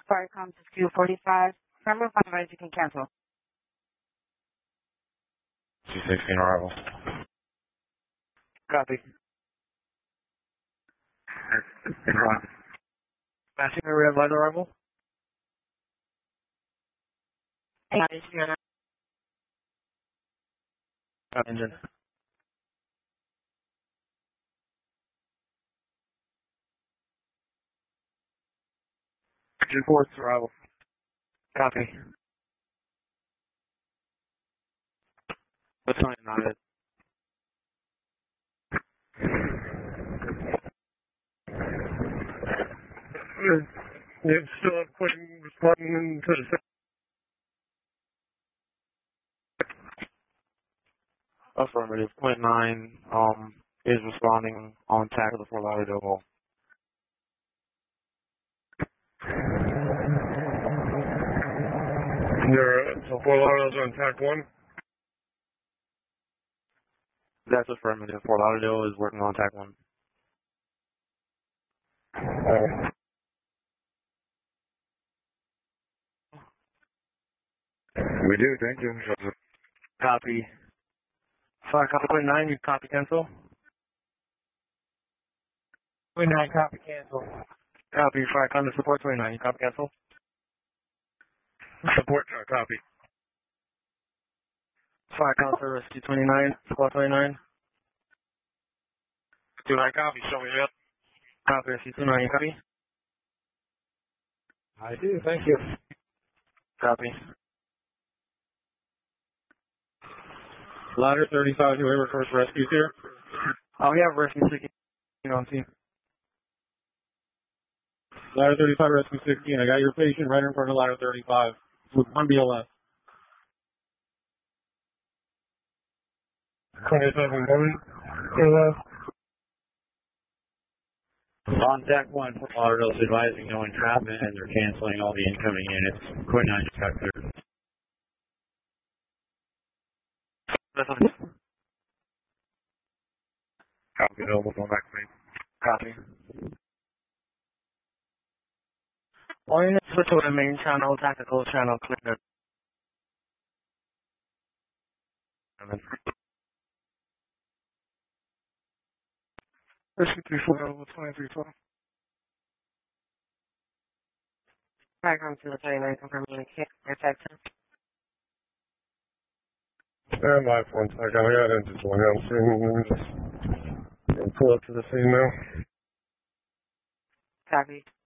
Fire comes to Q45. Remember, otherwise you can cancel. C16 arrival. Copy. Passing a red light arrival. Engine. Reports arrival. Copy. What's on it? It's still responding to the affirmative. Point 9 is responding on TAC of the Fort Lauderdale Hall. So Fort Lauderdale's on TAC 1? That's affirmative. Fort Lauderdale is working on TAC 1. We do, thank you. Copy. Fire copy point 9, you copy cancel? Point 9, copy cancel. Copy, fire con to support 29, you copy cancel? Support copy. Fire con to rescue 29, squad 29. 29 copy, show me up. Copy, rescue 29, you copy? I do, thank you. Copy. Ladder 35, whoever first rescues here. We have rescue 16 on scene. Ladder 35, rescue 16. I got your patient right in front of ladder 35 with 1 BLS. 27 going. BLS. On deck 1, Fort Lauderdale's advising no entrapment and they're canceling all the incoming units. Point 9, check clear. Copy, available, going back to me. Copy. All units switch over to main channel, tactical channel, clear. Rescue 34, available 2312. Fire comes to the 29, confirming attack. Stand by for 1 second. I got engines going down. Pull up to the scene now. Copy.